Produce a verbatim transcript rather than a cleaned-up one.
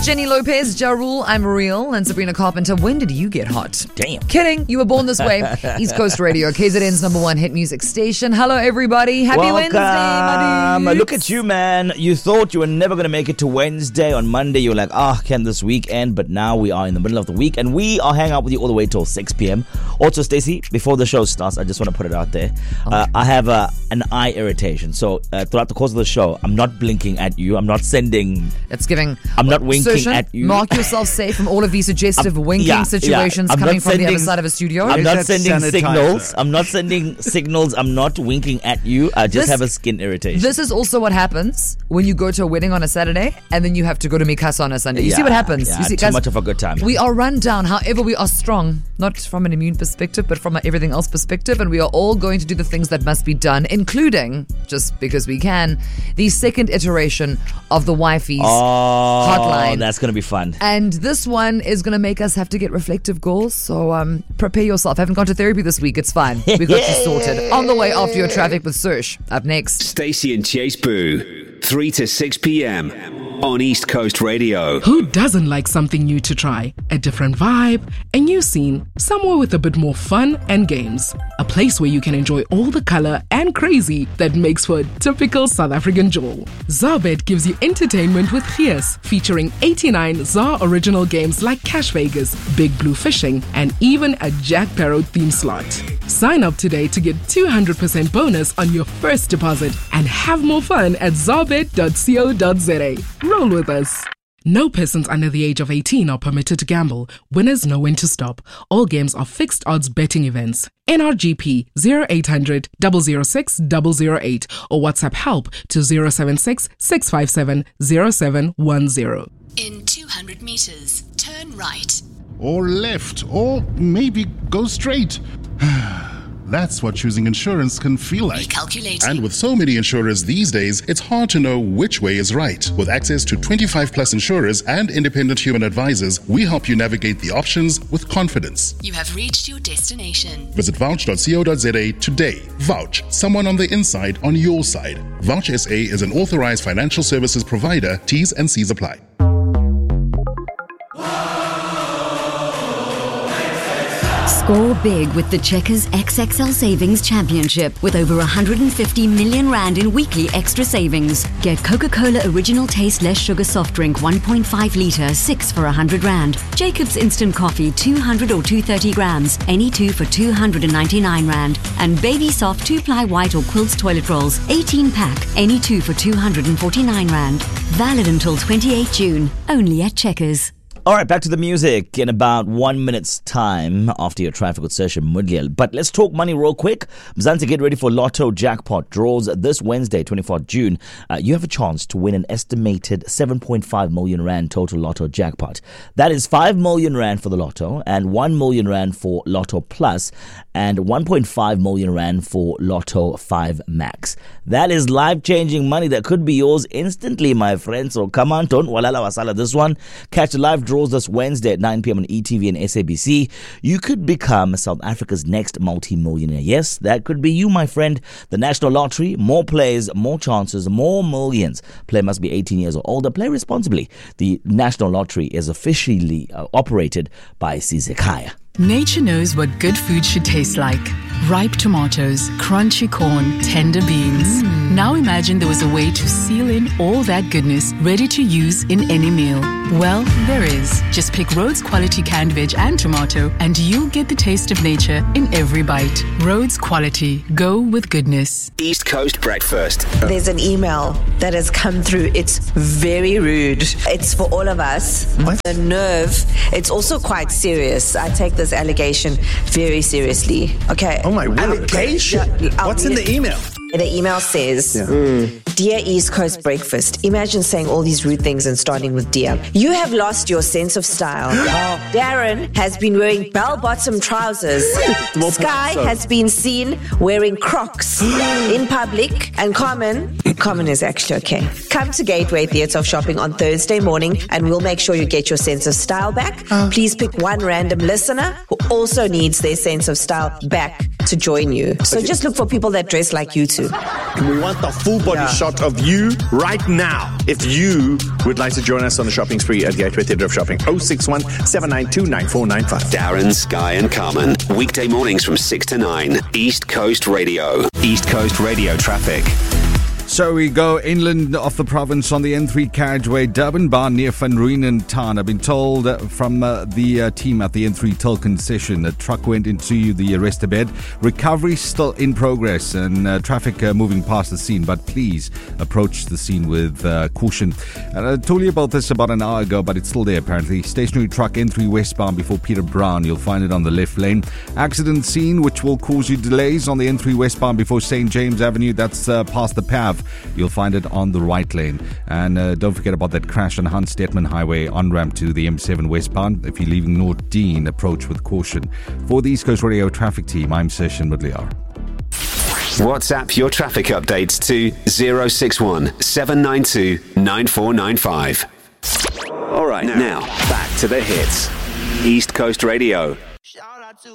Jenny Lopez, Ja Rule, I'm Real, and Sabrina Carpenter. When did you get hot? Damn. Kidding. You were born this way. East Coast Radio, K Z N's number one hit music station. Hello, everybody. Happy Welcome. Wednesday, my dudes. Look at you, man. You thought you were never going to make it to Wednesday. On Monday, you were like, ah, oh, can this weekend? But now we are in the middle of the week, and we are hanging out with you all the way till six p.m. Also, Stacey, before the show starts, I just want to put it out there. Uh, I have uh, an eye irritation. So uh, throughout the course of the show, I'm not blinking at you. I'm not sending... It's giving... I'm not winking Sushan, at you. Mark yourself safe from all of these suggestive I'm, winking yeah, situations yeah. coming from sending, the other side of a studio. I'm Is not that sending sanitizer? signals. I'm not sending signals. I'm not winking at you. I just This- have a skin irritation. This is also what happens when you go to a wedding on a Saturday and then you have to go to Mikasa on a Sunday. You yeah, see what happens? Yeah, you see, too guys, much of a good time. we are run down. However, we are strong, not from an immune perspective, but from an everything else perspective. And we are all going to do the things that must be done, including, just because we can, the second iteration of the Wifey's oh, hotline. That's going to be fun. And this one is going to make us have to get reflective goals. So um, prepare yourself. I haven't gone to therapy this week. It's fine. We've got you sorted. On the way after your traffic with Serge. Up next. Stacey and Chase Boo, three to six p.m. on East Coast Radio. Who doesn't like something new to try? A different vibe, a new scene, somewhere with a bit more fun and games. A place where you can enjoy all the color and crazy that makes for a typical South African jol. Zarbet gives you entertainment with Fierce, featuring eighty-nine Zar original games like Cash Vegas, Big Blue Fishing, and even a Jack Sparrow theme slot. Sign up today to get two hundred percent bonus on your first deposit and have more fun at zarbet dot co dot za. Roll with us. No persons under the age of eighteen are permitted to gamble. Winners know when to stop. All games are fixed odds betting events. N R G P zero eight hundred, zero zero six, zero zero eight or WhatsApp help to zero seven six, six five seven, zero seven one zero. In two hundred meters, turn right. Or left, or maybe go straight. That's what choosing insurance can feel like. Recalculating. And with so many insurers these days, it's hard to know which way is right. With access to twenty-five plus insurers and independent human advisors, we help you navigate the options with confidence. You have reached your destination. Visit vouch dot co dot za today. Vouch, someone on the inside on your side. Vouch S A is an authorized financial services provider. T's and C's apply. Score big with the Checkers X X L Savings Championship with over one hundred fifty million rand in weekly extra savings. Get Coca-Cola Original Taste Less Sugar Soft Drink one point five litre, six for one hundred rand. Jacob's Instant Coffee two hundred or two hundred thirty grams, any two for two hundred ninety-nine rand. And Baby Soft two ply white or quilts toilet rolls, eighteen pack, any two for two hundred forty-nine rand. Valid until twenty-eighth of June, only at Checkers. All right, back to the music in about one minute's time after your traffic with Serge Mudiel. But let's talk money real quick. Mzansi, get ready for Lotto Jackpot draws this Wednesday, twenty-fourth of June. Uh, you have a chance to win an estimated seven point five million rand total Lotto Jackpot. That is five million rand for the Lotto and one million rand for Lotto Plus and one point five million rand for Lotto five Max. That is life-changing money that could be yours instantly, my friend. So come on, don't walala wasala this one. Catch the live draw this Wednesday at nine p.m. on E T V and S A B C. You could become South Africa's next multi-millionaire. Yes, that could be you, my friend. The National Lottery, more players, more chances, more millions. Player must be eighteen years or older. Play responsibly. The National Lottery is officially uh, operated by Sizekaya. Nature knows what good food should taste like. Ripe tomatoes, crunchy corn, tender beans. Mm. Now imagine there was a way to seal in all that goodness ready to use in any meal. Well, there is. Just pick Rhodes Quality canned veg and tomato and you'll get the taste of nature in every bite. Rhodes Quality. Go with goodness. East Coast Breakfast. There's an email that has come through. It's very rude. It's for all of us. What? The nerve. It's also quite serious. I take this allegation very seriously. Okay. Oh my, allegation? What's in the email? The email says, Yeah. mm, Dear East Coast Breakfast, imagine saying all these rude things and starting with dear. You have lost your sense of style. Darren has been wearing bell-bottom trousers. Sky has been seen wearing Crocs in public. And Common, Common is actually okay. Come to Gateway Theatre of Shopping on Thursday morning and we'll make sure you get your sense of style back. Please pick one random listener who also needs their sense of style back to join you. So just look for people that dress like you too. We want the full body yeah. shot of you right now. If you would like to join us on the shopping spree at Gateway Theatre of Shopping, oh six one, seven nine two, nine four nine five. Darren, Sky and Carmen. Weekday mornings from six to nine. East Coast Radio. East Coast Radio traffic. So we go inland of the province on the N three carriageway, Durban-Bar near Van Rooyen town. I've been told uh, from uh, the uh, team at the N three toll concession, a truck went into the arrestor bed. Recovery still in progress and uh, traffic uh, moving past the scene, but please approach the scene with uh, caution. And I told you about this about an hour ago, but it's still there apparently. Stationary truck N three westbound before Peter Brown. You'll find it on the left lane. Accident scene which will cause you delays on the N three westbound before Saint James Avenue. That's uh, past the P A V. You'll find it on the right lane. And uh, don't forget about that crash on Hans Stetman Highway on-ramp to the M seven westbound. If you're leaving North Dean, approach with caution. For the East Coast Radio traffic team, I'm Session Mudliar. WhatsApp your traffic updates to zero six one, seven nine two, nine four nine five. All right, now, now back to the hits. East Coast Radio.